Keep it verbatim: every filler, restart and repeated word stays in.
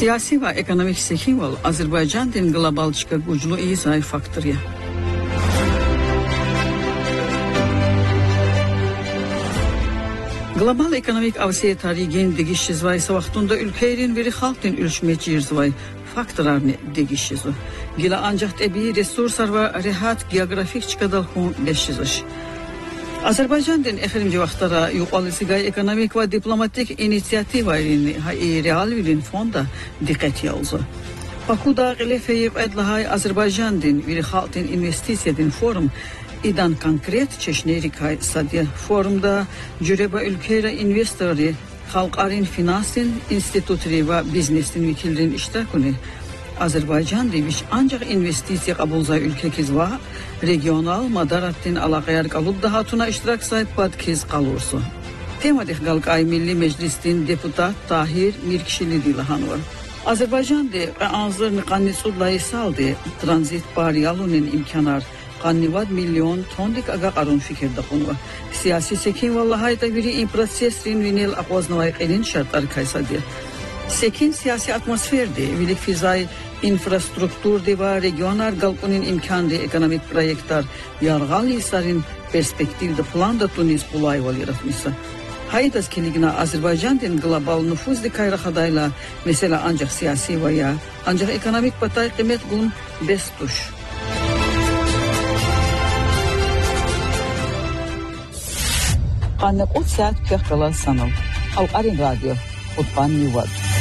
Siyasi və ekonomik sekinval Azərbaycanın qlobalçıqa güclü izah faktorya. Global ekonomik avsiye tarihinin degişizvay savaxtında ülkelerin veri halkın ölçmecizvay faktorlarını degişizu. Gila ancak tabii resurslar ve rehat geografik çıkadalhun beşiziş. Azerbaycan'ın exirimci vaxtlara yuqalısigay ekonomik ve diplomatik inisiyativayrini hay real vilin fonda dikkat yalzı. Bakuda Gilefeyev edlahay Azerbaycan'ın veri halkın investisyadın forum İdan konkret çeşnerikay sadya forumda cüreba ülkeyle investori, halkarın finansın, institutri ve biznesin vekillerin iştirakını Azerbaycan demiş ancak investisiya kabulza ülke kizva regional madarattin alaqayar kalıp da hatuna iştirak sahip badkiz kalursu. Temadik Galqay Milli Meclis'tin deputat Tahir Mirkişili dilahan var. Azerbaycan'da anzır mekanisudlayı saldı transit bariyalunun imkanar Qannivad milyon tondik aga qarun fikirde konu. Siyasi sekin vallahi da biri in prosesrin vinil aqvaznavay qelin şartlar kaysadı. Sekin siyasi atmosferde vilik fizay infrastruktur deva regional galpunin imkanı ekonomik proyektler yargal isarin perspektivde planda Tunis bulay val yaratmışsa. Haydas keligina Azerbaycan'ın global nüfuz dikayra xadayla mesela ancak siyasi veya ancak ekonomik batay kıymet gun bestuş. Anne o saat kırk kalan sanal. Al Arin Radyo. Utban Yuvad.